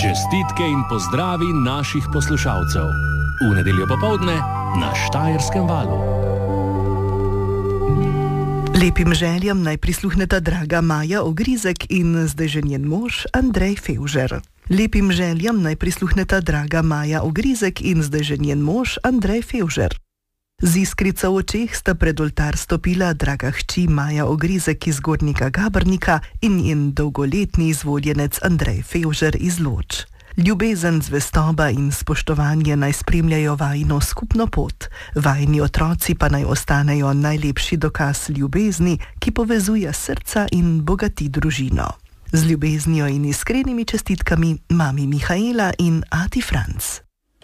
Čestitke in pozdravi naših poslušalcev. V nedeljo popoldne na Štajerskem valu. Lepim željam naj prisluhneta draga Maja Ogrizek in zdaj že njen mož Andrej Fevžer. Lepim željam naj prisluhneta draga Maja Ogrizek in zdaj že njen mož Andrej Fevžer. Z iskrico v očeh sta pred oltar stopila draga hči Maja Ogrizek iz Gornjega Gabrnika in njen dolgoletni izvoljenec Andrej Fevžer iz Loč. Ljubezen, zvestoba in spoštovanje naj spremljajo vajino skupno pot, vajini otroci pa naj ostanejo najlepši dokaz ljubezni, ki povezuje srca in bogati družino. Z ljubeznijo in iskrenimi čestitkami mami Mihaela in ati Franc.